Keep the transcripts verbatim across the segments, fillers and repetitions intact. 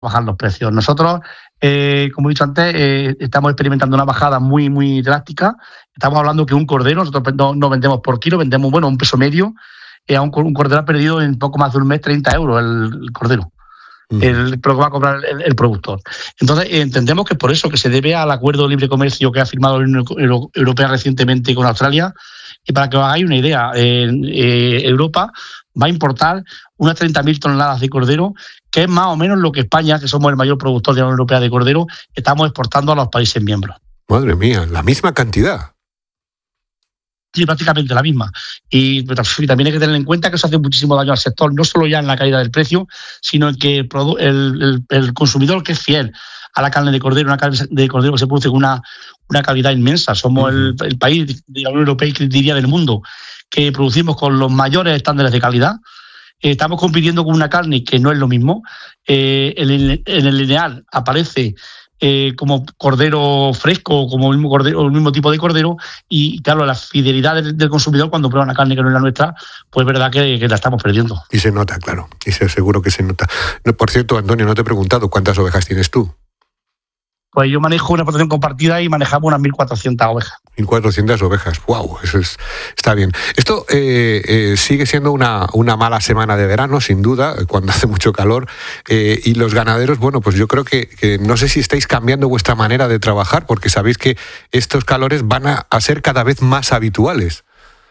bajar los precios. Nosotros, eh, como he dicho antes, eh, estamos experimentando una bajada muy, muy drástica. Estamos hablando que un cordero, nosotros no, no vendemos por kilo, vendemos, bueno, un peso medio. Eh, a un, un cordero ha perdido en poco más de un mes treinta euros el, el cordero. Uh-huh. El, lo que va a cobrar el, el productor. Entonces, eh, entendemos que por eso que se debe al acuerdo de libre comercio que ha firmado la Unión Europea recientemente con Australia. Y para que os hagáis una idea, eh, eh, Europa va a importar unas treinta mil toneladas de cordero, que es más o menos lo que España, que somos el mayor productor de la Unión Europea de cordero, estamos exportando a los países miembros. Madre mía, la misma cantidad. Sí, prácticamente la misma. Y, pero, y también hay que tener en cuenta que eso hace muchísimo daño al sector, no solo ya en la caída del precio, sino en que el, el, el consumidor que es fiel a la carne de cordero, una carne de cordero que se produce con una, una calidad inmensa. Somos uh-huh. el, el país de la Unión Europea y diría del mundo que producimos con los mayores estándares de calidad. Eh, estamos compitiendo con una carne que no es lo mismo. Eh, en, el, en el lineal aparece eh, como cordero fresco, como el mismo, cordero, el mismo tipo de cordero, y claro, la fidelidad del, del consumidor cuando prueba una carne que no es la nuestra, pues es verdad que, que la estamos perdiendo. Y se nota, claro, y se, seguro que se nota. No, por cierto, Antonio, no te he preguntado cuántas ovejas tienes tú. Pues yo manejo una explotación compartida y manejamos unas mil cuatrocientas ovejas. mil cuatrocientas ovejas, wow, eso es, está bien. Esto eh, eh, sigue siendo una, una mala semana de verano, sin duda, cuando hace mucho calor. Eh, y los ganaderos, bueno, pues yo creo que, que no sé si estáis cambiando vuestra manera de trabajar, porque sabéis que estos calores van a, a ser cada vez más habituales.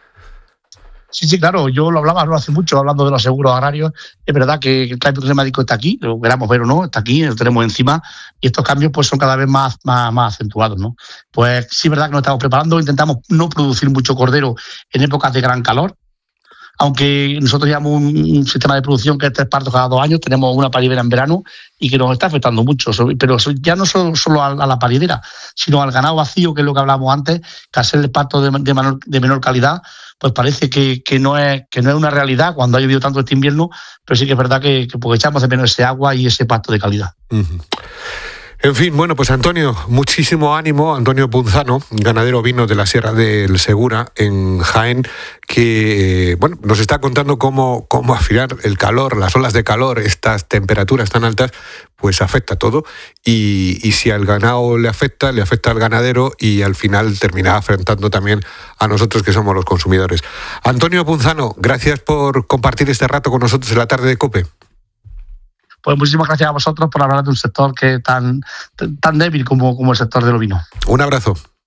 Sí, sí, claro, yo lo hablaba no hace mucho, hablando de los seguros agrarios. Es verdad que el cambio climático está aquí, lo queramos ver o no, está aquí, lo tenemos encima, y estos cambios pues son cada vez más, más, más acentuados, ¿no? Pues sí, es verdad que nos estamos preparando, intentamos no producir mucho cordero en épocas de gran calor, aunque nosotros llevamos un, un sistema de producción que es tres partos cada dos años, tenemos una paridera en verano y que nos está afectando mucho, pero ya no solo, solo a, a la paridera, sino al ganado vacío, que es lo que hablábamos antes, que al ser el parto de, de, menor, de menor calidad, pues parece que, que, no es, que no es una realidad cuando ha llovido tanto este invierno, pero sí que es verdad que, que porque echamos de menos ese agua y ese pasto de calidad. Uh-huh. En fin, bueno, pues Antonio, muchísimo ánimo. Antonio Punzano, ganadero ovino de la Sierra del Segura, en Jaén, que bueno, nos está contando cómo, cómo al final el calor, las olas de calor, estas temperaturas tan altas, pues afecta todo. Y, y si al ganado le afecta, le afecta al ganadero y al final termina afectando también a nosotros que somos los consumidores. Antonio Punzano, gracias por compartir este rato con nosotros en la tarde de COPE. Pues muchísimas gracias a vosotros por hablar de un sector que es tan, tan débil como, como el sector del ovino. Un abrazo.